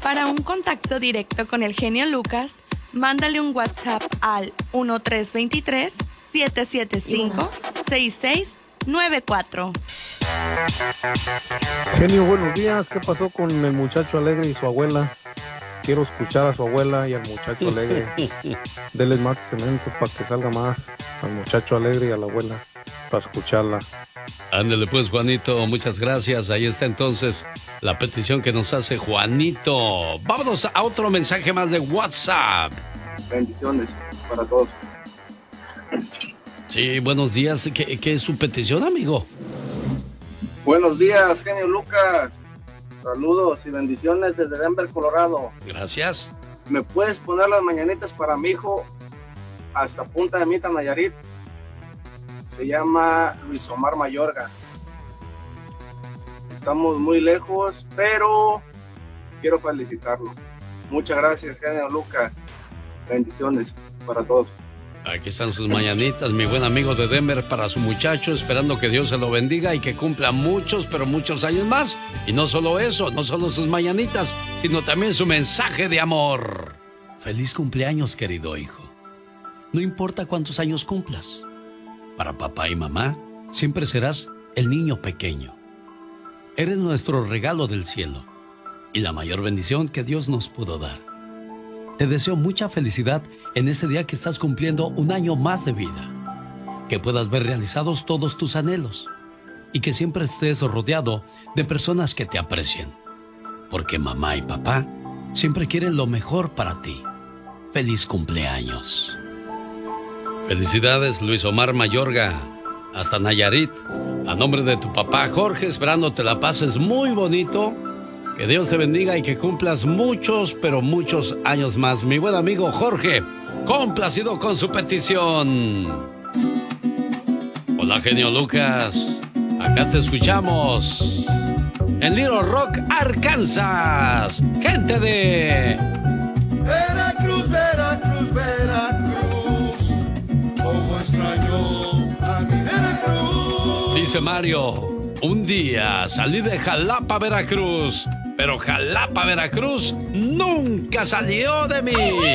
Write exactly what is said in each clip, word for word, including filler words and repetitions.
Para un contacto directo con el genio Lucas, mándale un WhatsApp al uno tres dos tres, siete siete cinco, seis seis nueve cuatro. Genio, buenos días. ¿Qué pasó con el muchacho alegre y su abuela? Quiero escuchar a su abuela y al muchacho alegre. Denles más cemento para que salga más al muchacho alegre y a la abuela para escucharla. Ándale pues, Juanito, muchas gracias. Ahí está entonces la petición que nos hace Juanito. Vámonos a otro mensaje más de WhatsApp. Bendiciones para todos. Sí, buenos días. ¿Qué, qué es su petición, amigo? Buenos días, genio Lucas. Saludos y bendiciones desde Denver, Colorado. Gracias. ¿Me puedes poner las mañanitas para mi hijo hasta Punta de Mita, Nayarit? Se llama Luis Omar Mayorga. Estamos muy lejos, pero quiero felicitarlo. Muchas gracias, genio Lucas. Bendiciones para todos. Aquí están sus mañanitas, mi buen amigo de Denver, para su muchacho, esperando que Dios se lo bendiga y que cumpla muchos, pero muchos años más. Y no solo eso, no solo sus mañanitas, sino también su mensaje de amor. Feliz cumpleaños, querido hijo. No importa cuántos años cumplas, para papá y mamá siempre serás el niño pequeño. Eres nuestro regalo del cielo y la mayor bendición que Dios nos pudo dar. Te deseo mucha felicidad en este día que estás cumpliendo un año más de vida. Que puedas ver realizados todos tus anhelos y que siempre estés rodeado de personas que te aprecien. Porque mamá y papá siempre quieren lo mejor para ti. Feliz cumpleaños. Felicidades, Luis Omar Mayorga. Hasta Nayarit. A nombre de tu papá Jorge, esperando te la pases muy bonito. Que Dios te bendiga y que cumplas muchos, pero muchos años más. Mi buen amigo Jorge, complacido con su petición. Hola, genio Lucas. Acá te escuchamos. En Little Rock, Arkansas. Gente de... Veracruz, Veracruz, Veracruz. Cómo extraño a mi Veracruz. Dice Mario, un día salí de Jalapa, Veracruz. Pero Jalapa, Veracruz, nunca salió de mí.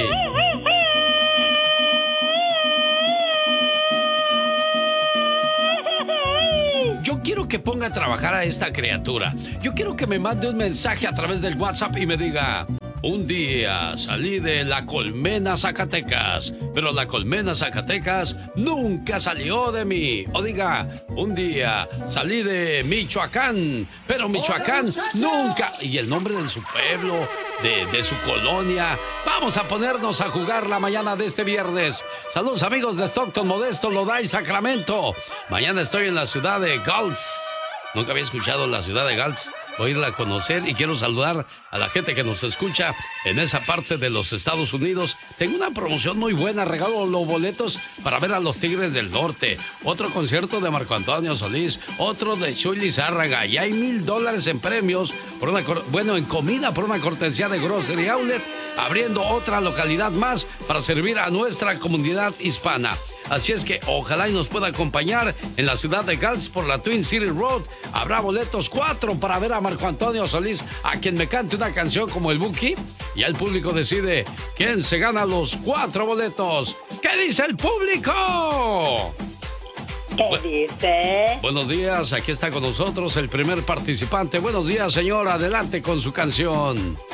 Yo quiero que ponga a trabajar a esta criatura. Yo quiero que me mande un mensaje a través del WhatsApp y me diga... Un día salí de La Colmena, Zacatecas, pero La Colmena, Zacatecas nunca salió de mí. O diga, un día salí de Michoacán, pero Michoacán nunca... Y el nombre de su pueblo, de, de su colonia. Vamos a ponernos a jugar la mañana de este viernes. Saludos amigos de Stockton, Modesto, Lodi, Sacramento. Mañana estoy en la ciudad de Gulch. Nunca había escuchado la ciudad de Gulch. Voy a irla a conocer y quiero saludar a la gente que nos escucha en esa parte de los Estados Unidos. Tengo una promoción muy buena, regalo los boletos para ver a los Tigres del Norte, otro concierto de Marco Antonio Solís, otro de Chuy Lizárraga, y hay mil dólares en premios, por una, bueno, en comida por una cortesía de Grocery Outlet, abriendo otra localidad más para servir a nuestra comunidad hispana. Así es que ojalá y nos pueda acompañar en la ciudad de Gulch por la Twin City Road. Habrá boletos cuatro para ver a Marco Antonio Solís, a quien me cante una canción como el Buki. Y el público decide quién se gana los cuatro boletos. ¿Qué dice el público? ¿Qué dice? Buenos días, aquí está con nosotros el primer participante. Buenos días, señor. Adelante con su canción.